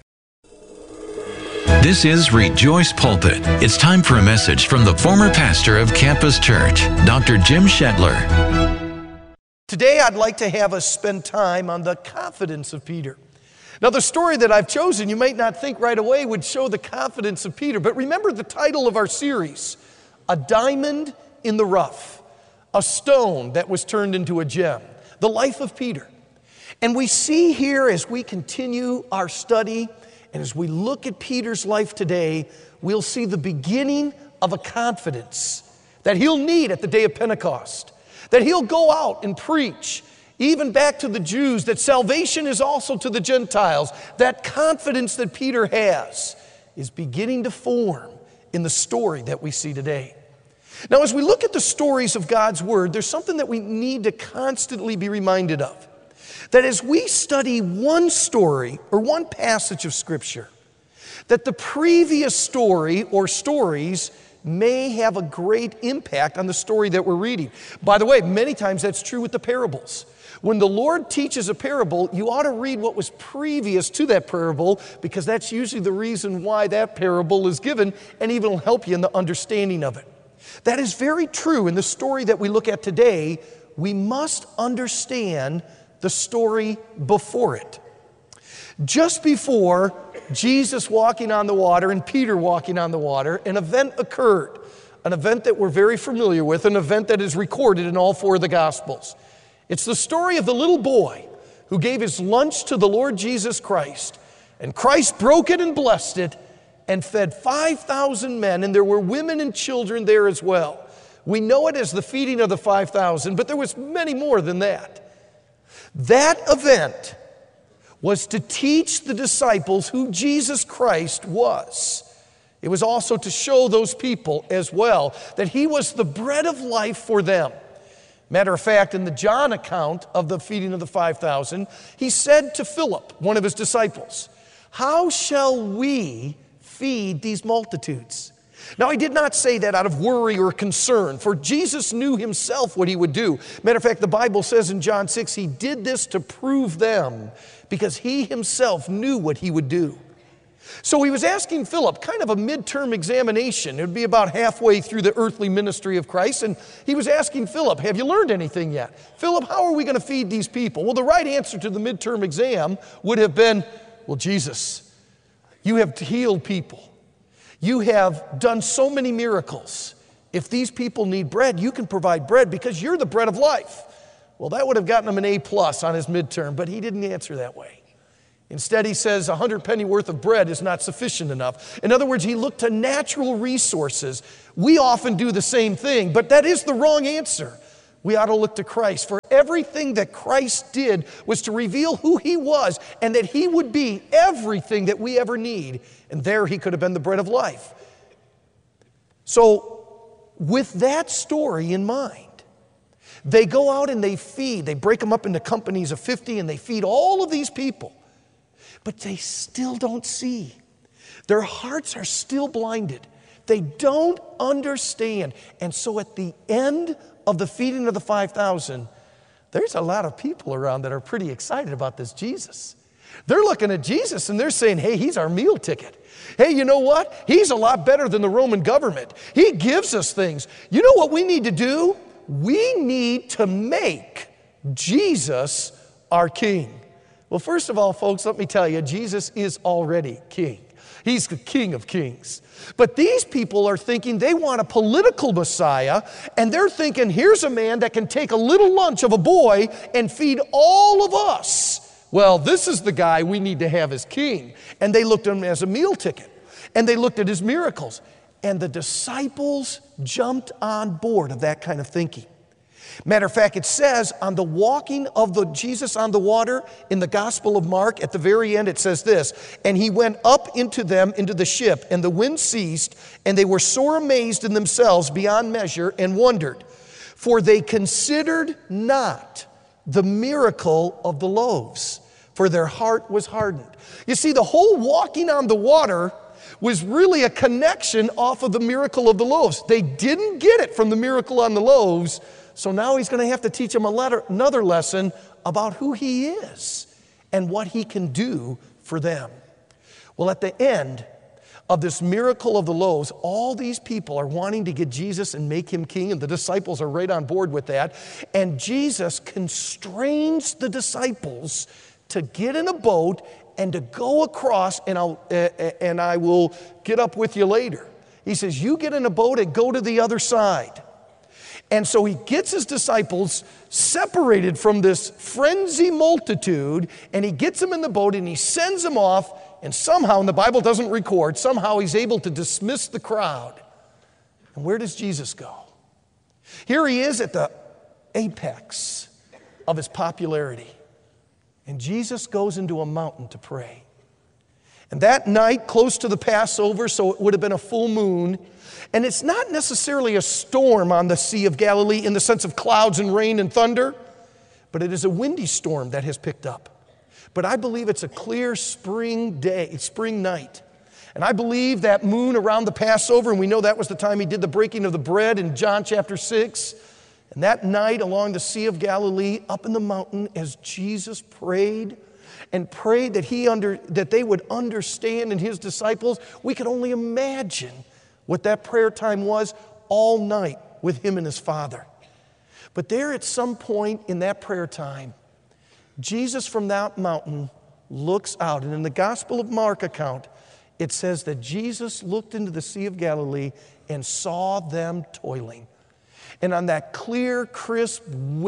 B: This is Rejoice Pulpit. It's time for a message from the former pastor of Campus Church, Doctor Jim Shedler.
C: Today I'd like to have us spend time on the confidence of Peter. Now the story that I've chosen, you might not think right away would show the confidence of Peter, but remember the title of our series, A Diamond in the Rough, a stone that was turned into a gem, the life of Peter. And we see here as we continue our study, and as we look at Peter's life today, we'll see the beginning of a confidence that he'll need at the day of Pentecost, that he'll go out and preach, even back to the Jews, that salvation is also to the Gentiles. That confidence that Peter has is beginning to form in the story that we see today. Now, as we look at the stories of God's Word, there's something that we need to constantly be reminded of. That as we study one story or one passage of Scripture, that the previous story or stories may have a great impact on the story that we're reading. By the way, many times that's true with the parables. When the Lord teaches a parable, you ought to read what was previous to that parable, because that's usually the reason why that parable is given, and even will help you in the understanding of it. That is very true in the story that we look at today. We must understand the story before it. Just before Jesus walking on the water and Peter walking on the water, an event occurred, an event that we're very familiar with, an event that is recorded in all four of the Gospels. It's the story of the little boy who gave his lunch to the Lord Jesus Christ, and Christ broke it and blessed it and fed five thousand men, and there were women and children there as well. We know it as the feeding of the five thousand, but there was many more than that. That event was to teach the disciples who Jesus Christ was. It was also to show those people as well that he was the bread of life for them. Matter of fact, in the John account of the feeding of the five thousand, he said to Philip, one of his disciples, "How shall we feed these multitudes?" Now, he did not say that out of worry or concern, for Jesus knew himself what he would do. Matter of fact, the Bible says in John six, he did this to prove them, because he himself knew what he would do. So he was asking Philip, kind of a midterm examination. It would be about halfway through the earthly ministry of Christ, and he was asking Philip, have you learned anything yet? Philip, how are we going to feed these people? Well, the right answer to the midterm exam would have been, well, Jesus, you have healed people. You have done so many miracles. If these people need bread, you can provide bread because you're the bread of life. Well, that would have gotten him an A plus on his midterm, but he didn't answer that way. Instead, he says a hundred penny worth of bread is not sufficient enough. In other words, he looked to natural resources. We often do the same thing, but that is the wrong answer. We ought to look to Christ, for everything that Christ did was to reveal who he was and that he would be everything that we ever need. And there he could have been the bread of life. So with that story in mind, they go out and they feed. They break them up into companies of fifty and they feed all of these people. But they still don't see. Their hearts are still blinded. They don't understand. And so at the end of the feeding of the five thousand, there's a lot of people around that are pretty excited about this Jesus. They're looking at Jesus and they're saying, hey, he's our meal ticket. Hey, you know what? He's a lot better than the Roman government. He gives us things. You know what we need to do? We need to make Jesus our king. Well, first of all, folks, let me tell you, Jesus is already king. He's the King of Kings. But these people are thinking they want a political Messiah, and they're thinking, here's a man that can take a little lunch of a boy and feed all of us. Well, this is the guy we need to have as king. And they looked at him as a meal ticket, and they looked at his miracles. And the disciples jumped on board of that kind of thinking. Matter of fact, it says on the walking of the Jesus on the water in the Gospel of Mark, at the very end it says this, and he went up into them, into the ship, and the wind ceased, and they were sore amazed in themselves beyond measure and wondered, for they considered not the miracle of the loaves, for their heart was hardened. You see, the whole walking on the water was really a connection off of the miracle of the loaves. They didn't get it from the miracle on the loaves, so now he's going to have to teach them a letter, another lesson about who he is and what he can do for them. Well, at the end of this miracle of the loaves, all these people are wanting to get Jesus and make him king, and the disciples are right on board with that. And Jesus constrains the disciples to get in a boat and to go across, and, I'll, uh, and I will get up with you later. He says, you get in a boat and go to the other side. And so he gets his disciples separated from this frenzy multitude, and he gets them in the boat and he sends them off, and somehow, and the Bible doesn't record, somehow he's able to dismiss the crowd. And where does Jesus go? Here he is at the apex of his popularity. And Jesus goes into a mountain to pray. And that night, close to the Passover, so it would have been a full moon, and it's not necessarily a storm on the Sea of Galilee in the sense of clouds and rain and thunder, but it is a windy storm that has picked up. But I believe it's a clear spring day, spring night. And I believe that moon around the Passover, and we know that was the time he did the breaking of the bread in John chapter six. And that night along the Sea of Galilee, up in the mountain, as Jesus prayed and prayed that he under that they would understand, and his disciples, we could only imagine what that prayer time was all night with him and his Father. But there at some point in that prayer time, Jesus from that mountain looks out, and in the Gospel of Mark account, it says that Jesus looked into the Sea of Galilee and saw them toiling. And on that clear, crisp,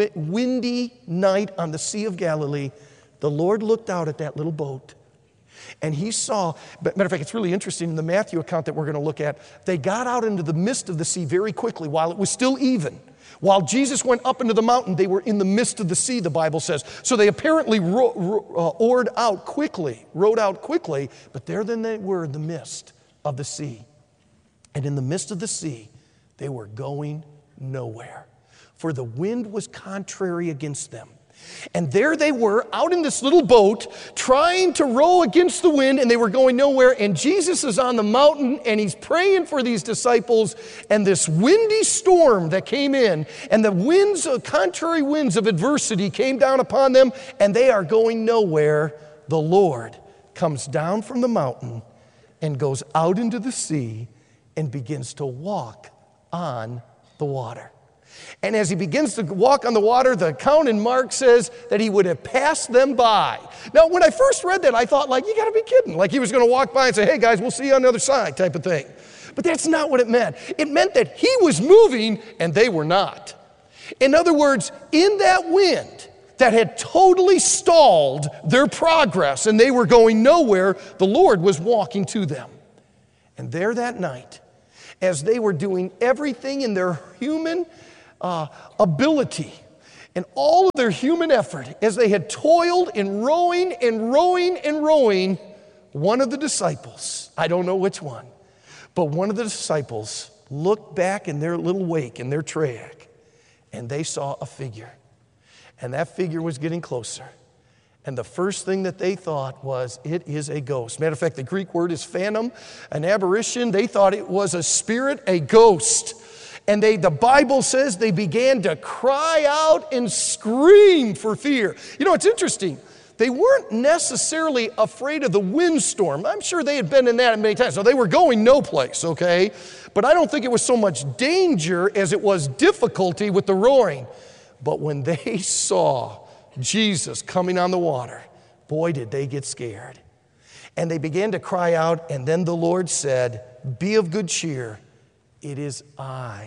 C: windy night on the Sea of Galilee, the Lord looked out at that little boat, and he saw, matter of fact, it's really interesting in the Matthew account that we're going to look at, they got out into the midst of the sea very quickly while it was still even. While Jesus went up into the mountain, they were in the midst of the sea, the Bible says. So they apparently ro- ro- uh, oared out quickly, rowed out quickly, but there then they were in the midst of the sea. And in the midst of the sea, they were going nowhere, for the wind was contrary against them. And there they were out in this little boat trying to row against the wind, and they were going nowhere. And Jesus is on the mountain and he's praying for these disciples, and this windy storm that came in and the winds, uh, contrary winds of adversity came down upon them, and they are going nowhere. The Lord comes down from the mountain and goes out into the sea and begins to walk on the water. And as he begins to walk on the water, the account in Mark says that he would have passed them by. Now, when I first read that, I thought, like, you got to be kidding. Like he was going to walk by and say, hey, guys, we'll see you on the other side type of thing. But that's not what it meant. It meant that he was moving and they were not. In other words, in that wind that had totally stalled their progress and they were going nowhere, the Lord was walking to them. And there that night, as they were doing everything in their human uh, ability and all of their human effort, as they had toiled in rowing and rowing and rowing, one of the disciples, I don't know which one, but one of the disciples looked back in their little wake, in their trek, and they saw a figure. And that figure was getting closer. And the first thing that they thought was, it is a ghost. Matter of fact, the Greek word is phantom, an apparition. They thought it was a spirit, a ghost. And they, the Bible says they began to cry out and scream for fear. You know, it's interesting. They weren't necessarily afraid of the windstorm. I'm sure they had been in that many times. So they were going no place, okay? But I don't think it was so much danger as it was difficulty with the roaring. But when they saw Jesus coming on the water, boy, did they get scared. And they began to cry out, and then the Lord said, be of good cheer. It is I.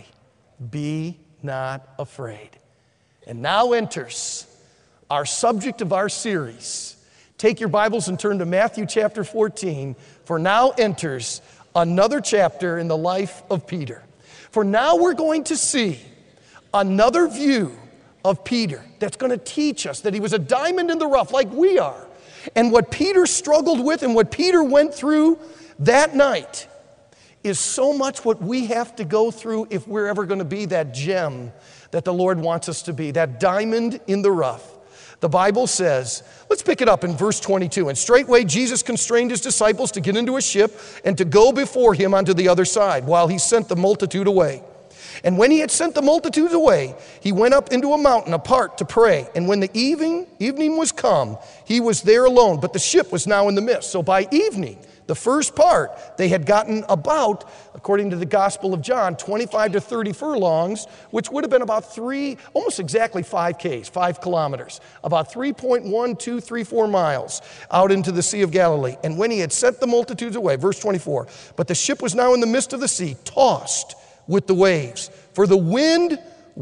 C: Be not afraid. And now enters our subject of our series. Take your Bibles and turn to Matthew chapter fourteen, for now enters another chapter in the life of Peter. For now we're going to see another view of Peter that's going to teach us that he was a diamond in the rough like we are. And what Peter struggled with and what Peter went through that night is so much what we have to go through if we're ever going to be that gem that the Lord wants us to be, that diamond in the rough. The Bible says, let's pick it up in verse twenty-two. And straightway Jesus constrained his disciples to get into a ship and to go before him unto the other side, while he sent the multitude away. And when he had sent the multitudes away, he went up into a mountain apart to pray. And when the evening, evening was come, he was there alone, but the ship was now in the midst. So by evening, the first part, they had gotten about, according to the Gospel of John, twenty-five to thirty furlongs, which would have been about three, almost exactly five Ks, five kilometers, about three point one two three four miles out into the Sea of Galilee. And when he had sent the multitudes away, verse twenty-four, but the ship was now in the midst of the sea, tossed with the waves, for the wind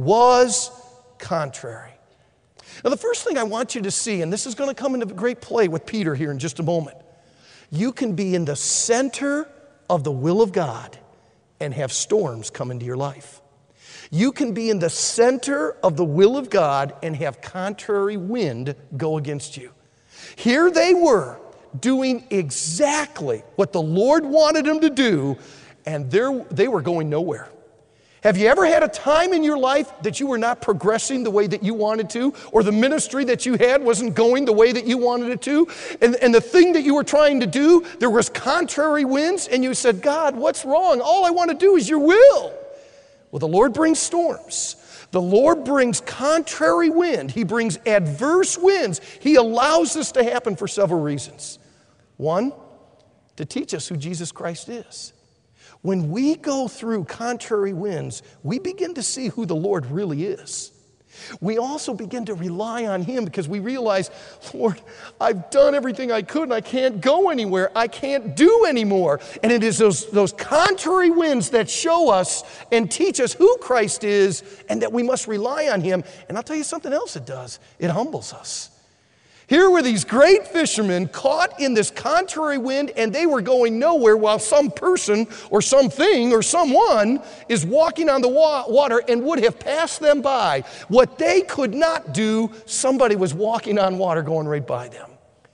C: was contrary. Now, the first thing I want you to see, and this is going to come into great play with Peter here in just a moment, you can be in the center of the will of God and have storms come into your life. You can be in the center of the will of God and have contrary wind go against you. Here they were doing exactly what the Lord wanted them to do, and they were going nowhere. Have you ever had a time in your life that you were not progressing the way that you wanted to, or the ministry that you had wasn't going the way that you wanted it to, and, and the thing that you were trying to do, there was contrary winds, and you said, God, what's wrong? All I want to do is your will. Well, the Lord brings storms. The Lord brings contrary wind. He brings adverse winds. He allows this to happen for several reasons. One, to teach us who Jesus Christ is. When we go through contrary winds, we begin to see who the Lord really is. We also begin to rely on him because we realize, Lord, I've done everything I could and I can't go anywhere. I can't do anymore. And it is those, those contrary winds that show us and teach us who Christ is and that we must rely on him. And I'll tell you something else it does. It humbles us. Here were these great fishermen caught in this contrary wind, and they were going nowhere while some person or something or someone is walking on the wa- water and would have passed them by. What they could not do, somebody was walking on water going right by them.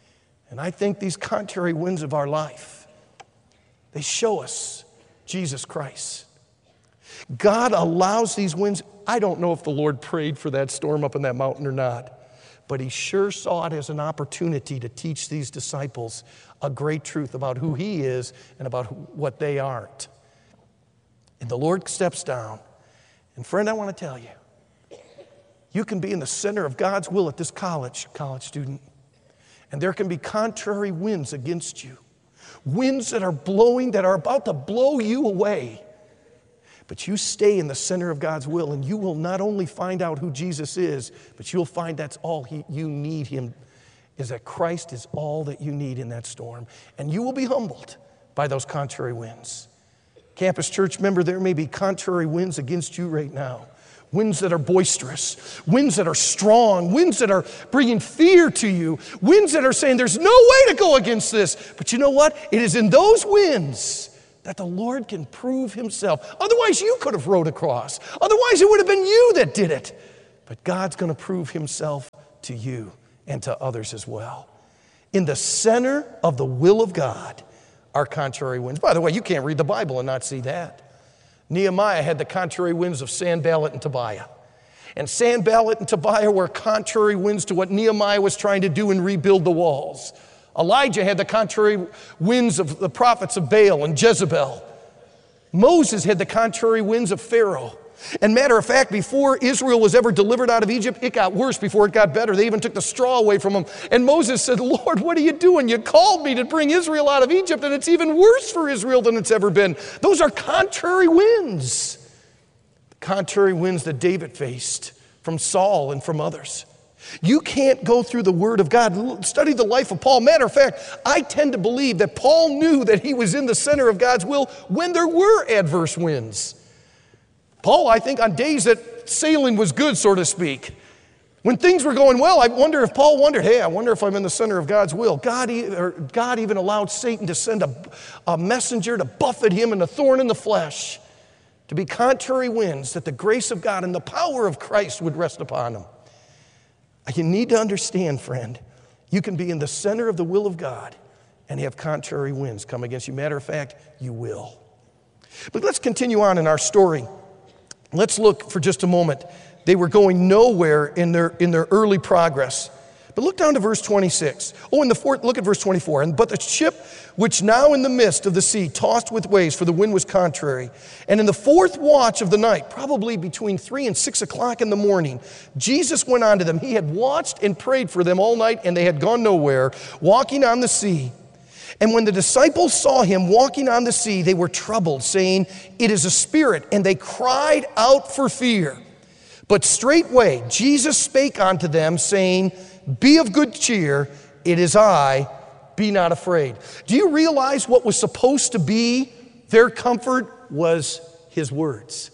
C: And I think these contrary winds of our life, they show us Jesus Christ. God allows these winds. I don't know if the Lord prayed for that storm up in that mountain or not. But he sure saw it as an opportunity to teach these disciples a great truth about who he is and about who, what they aren't. And the Lord steps down. And friend, I want to tell you, you can be in the center of God's will at this college, college student, and there can be contrary winds against you. Winds that are blowing, that are about to blow you away. But you stay in the center of God's will, and you will not only find out who Jesus is, but you'll find that's all he, you need him, is that Christ is all that you need in that storm. And you will be humbled by those contrary winds. Campus Church member, there may be contrary winds against you right now. winds that are boisterous, winds that are strong, winds that are bringing fear to you, winds that are saying there's no way to go against this. But you know what? It is in those winds that the Lord can prove himself. Otherwise, you could have rowed across. Otherwise, it would have been you that did it. But God's going to prove himself to you and to others as well. In the center of the will of God are contrary winds. By the way, you can't read the Bible and not see that. Nehemiah had the contrary winds of Sanballat and Tobiah. And Sanballat and Tobiah were contrary winds to what Nehemiah was trying to do and rebuild the walls. Elijah had the contrary winds of the prophets of Baal and Jezebel. Moses had the contrary winds of Pharaoh. And matter of fact, before Israel was ever delivered out of Egypt, it got worse before it got better. They even took the straw away from them. And Moses said, Lord, what are you doing? You called me to bring Israel out of Egypt, and it's even worse for Israel than it's ever been. Those are contrary winds. The contrary winds that David faced from Saul and from others. You can't go through the Word of God. Study the life of Paul. Matter of fact, I tend to believe that Paul knew that he was in the center of God's will when there were adverse winds. Paul, I think, on days that sailing was good, so to speak, when things were going well, I wonder if Paul wondered, hey, I wonder if I'm in the center of God's will. God, or God even allowed Satan to send a, a messenger to buffet him and a thorn in the flesh, to be contrary winds, that the grace of God and the power of Christ would rest upon him. You need to understand, friend, you can be in the center of the will of God and have contrary winds come against you. Matter of fact, you will. But let's continue on in our story. Let's look for just a moment. They were going nowhere in their, in their early progress. But look down to verse twenty-six. Oh, in the fourth, look at verse twenty-four. And but the ship, which now in the midst of the sea, tossed with waves, for the wind was contrary. And in the fourth watch of the night, probably between three and six o'clock in the morning, Jesus went on to them. He had watched and prayed for them all night, and they had gone nowhere, walking on the sea. And when the disciples saw him walking on the sea, they were troubled, saying, it is a spirit. And they cried out for fear. But straightway Jesus spake unto them, saying, be of good cheer, it is I, be not afraid. Do you realize what was supposed to be their comfort was his words?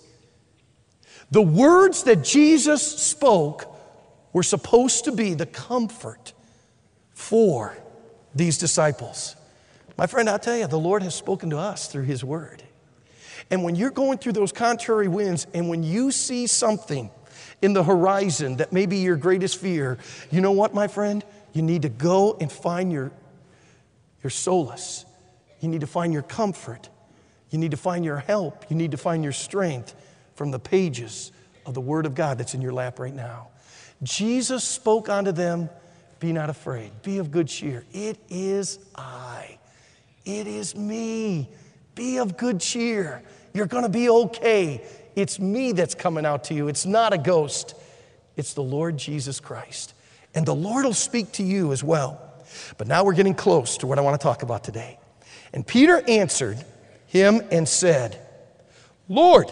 C: The words that Jesus spoke were supposed to be the comfort for these disciples. My friend, I'll tell you, the Lord has spoken to us through his word. And when you're going through those contrary winds, and when you see something in the horizon that may be your greatest fear, you know what, my friend? You need to go and find your, your solace. You need to find your comfort. You need to find your help. You need to find your strength from the pages of the Word of God that's in your lap right now. Jesus spoke unto them, be not afraid, be of good cheer. It is I. It is me. Be of good cheer. You're going to be okay. It's me that's coming out to you. It's not a ghost. It's the Lord Jesus Christ. And the Lord will speak to you as well. But now we're getting close to what I want to talk about today. And Peter answered him and said, Lord,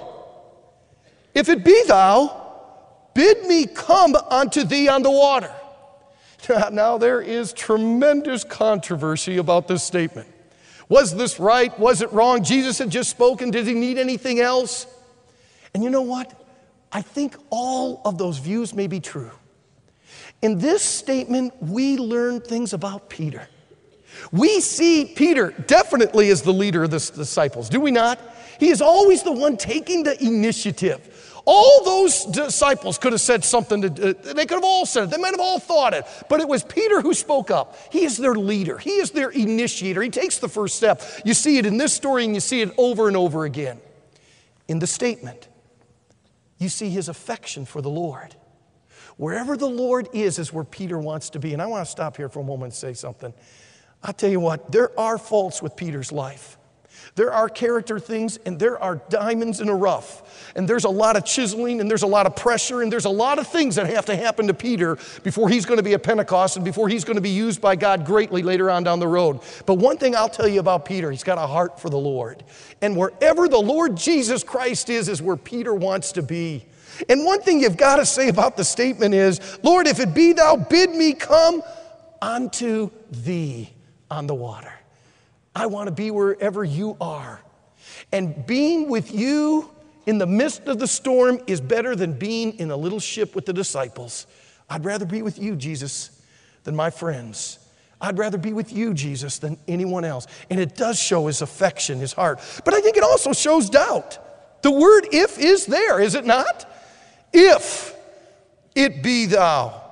C: if it be thou, bid me come unto thee on the water. Now there is tremendous controversy about this statement. Was this right? Was it wrong? Jesus had just spoken. Did he need anything else? And you know what? I think all of those views may be true. In this statement, we learn things about Peter. We see Peter definitely as the leader of the disciples, do we not? He is always the one taking the initiative. All those disciples could have said something, to, uh, they could have all said it, they might have all thought it, but it was Peter who spoke up. He is their leader, he is their initiator, he takes the first step. You see it in this story and you see it over and over again. In the statement, you see his affection for the Lord. Wherever the Lord is, is where Peter wants to be. And I want to stop here for a moment and say something. I'll tell you what, there are faults with Peter's life. There are character things, and there are diamonds in the rough. And there's a lot of chiseling, and there's a lot of pressure, and there's a lot of things that have to happen to Peter before he's going to be a Pentecost and before he's going to be used by God greatly later on down the road. But one thing I'll tell you about Peter, he's got a heart for the Lord. And wherever the Lord Jesus Christ is, is where Peter wants to be. And one thing you've got to say about the statement is, Lord, if it be thou, bid me come unto thee on the water. I want to be wherever you are. And being with you in the midst of the storm is better than being in a little ship with the disciples. I'd rather be with you, Jesus, than my friends. I'd rather be with you, Jesus, than anyone else. And it does show his affection, his heart. But I think it also shows doubt. The word if is there, is it not? If it be thou.